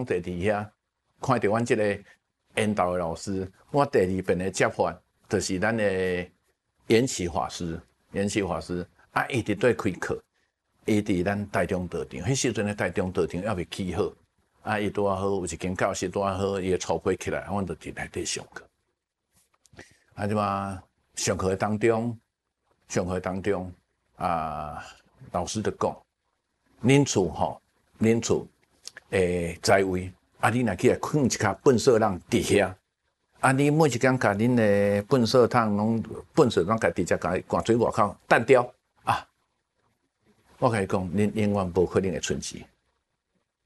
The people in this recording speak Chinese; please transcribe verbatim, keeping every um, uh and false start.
坐伫遐，看到阮即个引导的老师，我第二遍的接法就是咱的延启法师，延启法师啊，伊伫对开课，伊伫咱台中道场，迄时阵的台中道场还未起好，啊，伊拄啊好有一间教室拄啊好，伊个筹备起来，阮就伫内底上课。啊，即嘛上课当中，上课当中啊，老师就讲，恁厝吼，恁厝诶在位，啊，你若起来放一卡粪扫人伫遐，啊，你每一工甲恁诶粪扫桶拢粪扫拢家直接甲伊赶水外口弹掉啊！我甲伊讲，恁永远无可能会存钱。